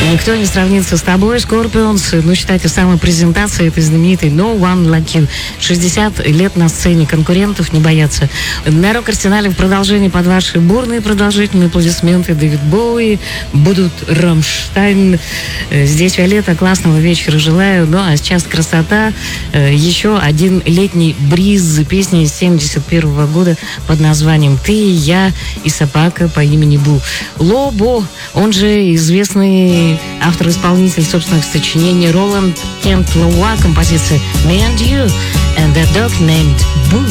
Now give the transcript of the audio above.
Никто не сравнится с тобой, Scorpions. Ну, считайте, самопрезентация этой знаменитой No One Like You. 60 лет на сцене, конкурентов не боятся. На рок-арсенале в продолжении под ваши бурные продолжительные аплодисменты Дэвид Боуи, будут Рамштайн. Здесь Виолетта, классного вечера желаю. Ну, а сейчас красота. Еще один летний бриз, песни из 71 года под названием «Ты, я и собака по имени Бу». Лобо, он же известный автор-исполнитель собственных сочинений Роланд Кент Лоуа, композиция «Me and You and a Dog Named Boo».